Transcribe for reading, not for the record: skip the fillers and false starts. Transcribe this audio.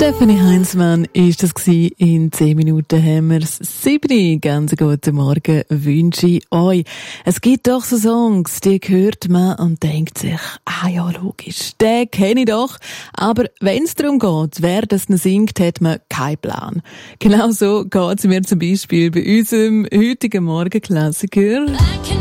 Stefanie Heinzmann ist das gsi. In 10 Minuten haben wir's 7. Ganz guten Morgen wünsche ich euch. Es gibt doch so Songs, die hört man und denkt sich, ja, logisch, den kenne ich doch. Aber wenn es darum geht, wer das denn singt, hat man keinen Plan. Genau so geht's mir zum Beispiel bei unserem heutigen Morgenklassiker.